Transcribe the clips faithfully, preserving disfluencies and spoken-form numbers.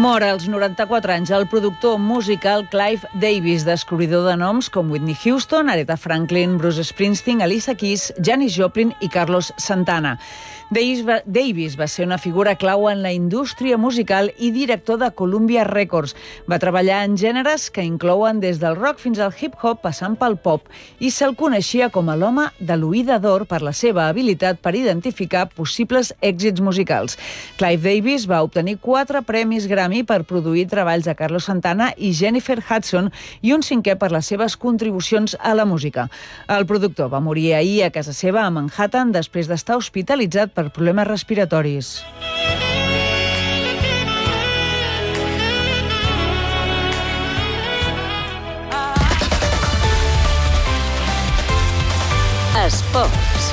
Mor als noranta-quatre anys el productor musical Clive Davis, descobridor de noms com Whitney Houston, Aretha Franklin, Bruce Springsteen, Alicia Keys, Janis Joplin i Carlos Santana. Davis va, Davis va ser una figura clau en la indústria musical i director de Columbia Records. Va treballar en gèneres que inclouen des del rock fins al hip-hop, passant pel pop, i se'l coneixia com a l'home de l'oïda d'or per la seva habilitat per identificar possibles èxits musicals. Clive Davis va obtenir quatre premis Grammy per produir treballs de Carlos Santana i Jennifer Hudson i un cinquè per les seves contribucions a la música. El productor va morir ahir a casa seva a Manhattan després d'estar hospitalitzat per problemes respiratoris. Esports.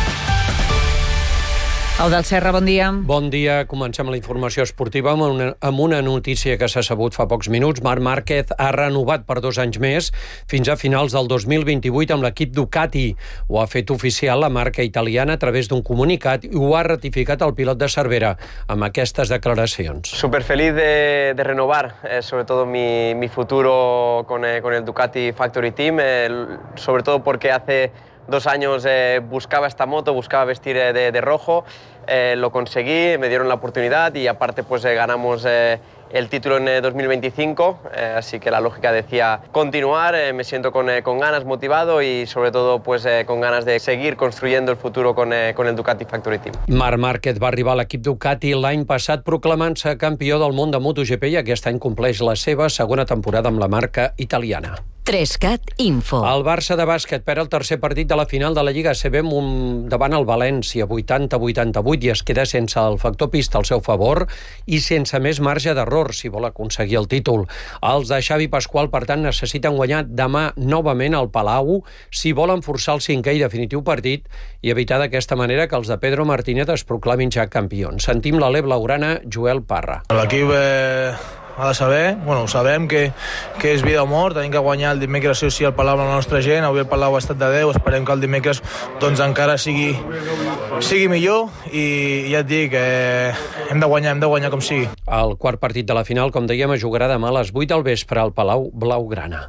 Eudald Serra, bon dia. Bon dia. Comencem la informació esportiva amb una, amb una notícia que s'ha sabut fa pocs minuts. Marc Márquez ha renovat per dos anys més, fins a finals del dos mil vint-i-vuit amb l'equip Ducati. Ho ha fet oficial la marca italiana a través d'un comunicat i ho ha ratificat el pilot de Cervera amb aquestes declaracions. Súper feliz de, de renovar, eh, sobre todo mi, mi futuro con, eh, con el Ducati Factory Team, eh, sobre todo porque hace dos años eh, buscaba esta moto, buscaba vestir eh, de, de rojo, eh, lo conseguí, me dieron la oportunidad y aparte pues eh, ganamos eh, el título en eh, dos mil veinticinco, eh, así que la lógica decía continuar, eh, me siento con, eh, con ganas, motivado y sobre todo pues eh, con ganas de seguir construyendo el futuro con, eh, con el Ducati Factory Team. Marc Márquez va arribar a l'equip Ducati l'any passat proclamant-se campió del món de MotoGP i aquest any compleix la seva segona temporada amb la marca italiana. Trescat Info. El Barça de bàsquet perd el tercer partit de la final de la Lliga A C B un, davant el València, vuitanta a vuitanta-vuit, i es queda sense el factor pista al seu favor i sense més marge d'error si vol aconseguir el títol. Els de Xavi Pasqual, per tant, necessiten guanyar demà novament al Palau si volen forçar el cinquè i definitiu partit i evitar d'aquesta manera que els de Pedro Martínez es proclamin ja campions. Sentim l'alè blaugrana Joel Parra. L'equip eh... ha de saber, bueno, sabem que, que és vida o mort, tenim que guanyar el dimecres sí o sí al Palau amb la nostra gent, avui el Palau ha estat de deu, esperem que el dimecres doncs encara sigui, sigui millor i ja et dic, eh, hem de guanyar, hem de guanyar com sigui. El quart partit de la final, com dèiem, es jugarà demà a les vuit del vespre al Palau Blaugrana.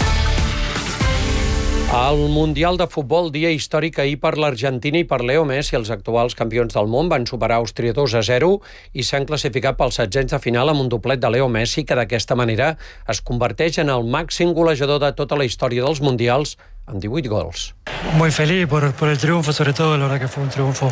El Mundial de Futbol, dia històric ahir per l'Argentina i per Leo Messi, els actuals campions del món, van superar Àustria dos a zero i s'han classificat pels setzents de final amb un doblet de Leo Messi, que d'aquesta manera es converteix en el màxim golejador de tota la història dels Mundials, amb divuit gols. Muy feliz por, por el triunfo, sobre todo, la verdad que fue un triunfo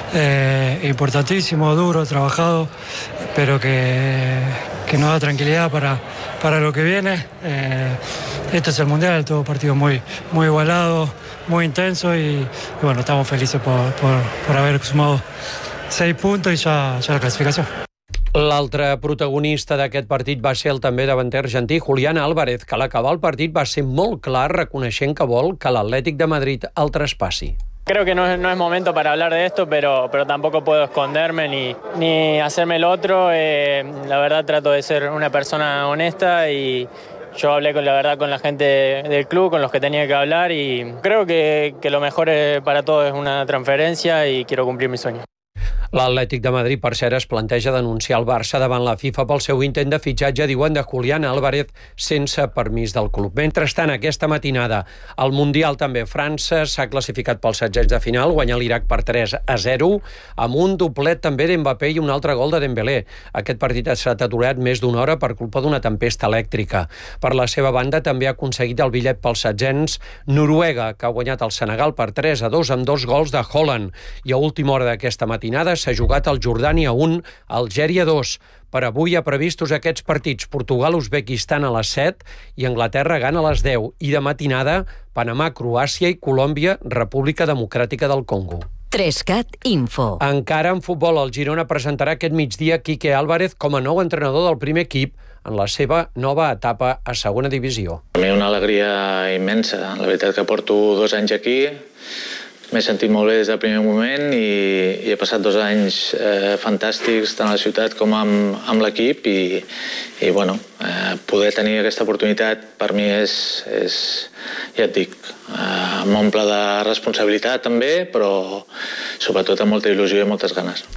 eh, importantísimo, duro, trabajado, pero que, que nos da tranquilidad para, para lo que viene. Eh, este es el Mundial, todo partido muy, muy igualado, muy intenso y, y bueno, estamos felices por, por, por haber sumado seis puntos y ya, ya la clasificación. L'altre protagonista d'aquest partit va ser el també davanter argentí Julián Álvarez, que a l'acabar el partit va ser molt clar reconeixent que vol que l'Atlètic de Madrid el traspassi. Creo que no es, no es momento para hablar de esto, pero, pero tampoco puedo esconderme ni, ni hacerme el otro. Eh, la verdad trato de ser una persona honesta y yo hablé con la verdad con la gente del club, con los que tenía que hablar y creo que, que lo mejor para todos es una transferencia y quiero cumplir mi sueño. L'Atlètic de Madrid, per cert, es planteja denunciar el Barça davant la FIFA pel seu intent de fitxatge, diuen, de Julián Álvarez sense permís del club. Mentrestant, aquesta matinada, al Mundial també, França s'ha classificat pels setzents de final, guanyar l'Iraq per tres a zero, amb un doblet també d'Mbappé i un altre gol de Dembélé. Aquest partit ha estat aturat més d'una hora per culpa d'una tempesta elèctrica. Per la seva banda, també ha aconseguit el bitllet pels setzents Noruega, que ha guanyat el Senegal per tres a dos amb dos gols de Haaland. I a última hora d'aquesta matinada s'ha jugat el Jordània un, Algèria dos. Per avui ha previstos aquests partits: Portugal-Uzbekistan a les set i Anglaterra gana a les deu. I de matinada, Panamà, Croàcia i Colòmbia, República Democràtica del Congo. Trescat Info. Encara en futbol, el Girona presentarà aquest migdia Quique Álvarez com a nou entrenador del primer equip en la seva nova etapa a segona divisió. Per mi una alegria immensa. La veritat que porto dos anys aquí, m'he sentit molt bé des del primer moment i, i he passat dos anys eh, fantàstics tant a la ciutat com amb, amb l'equip i, i bueno, eh, poder tenir aquesta oportunitat per mi és, és ja et dic, eh, m'omple de responsabilitat també, però sobretot amb molta il·lusió i moltes ganes.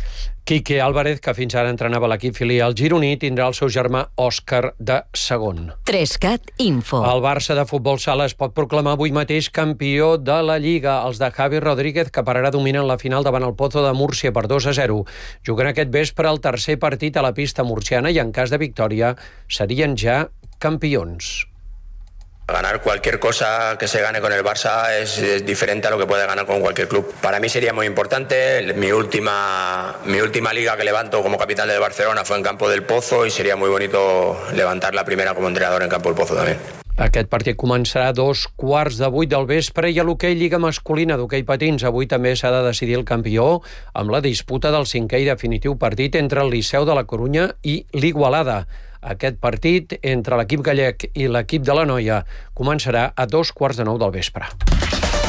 Quique Álvarez, que fins ara entrenava l'equip filial gironí, tindrà el seu germà Òscar de segon. Trescat Info. El Barça de futbol sala es pot proclamar avui mateix campió de la Lliga. Els de Javi Rodríguez, que per ara dominen la final davant el Pozo de Múrcia per dos a zero. Juguen aquest vespre el tercer partit a la pista murciana i en cas de victòria serien ja campions. Ganar cualquier cosa que se gane con el Barça es, es diferente a lo que puede ganar con cualquier club. Para mí sería muy importante. Mi última, mi última liga que levanto como capitán del Barcelona fue en Campo del Pozo y sería muy bonito levantar la primera como entrenador en Campo del Pozo también. Aquest partit començarà a dos quarts de vuit del vespre i a l'hoquei Lliga Masculina d'hoquei patins. Avui també s'ha de decidir el campió amb la disputa del cinquè i definitiu partit entre el Liceu de la Corunya i l'Igualada. Aquest partit entre l'equip gallec i l'equip de l'Anoia començarà a dos quarts de nou del vespre.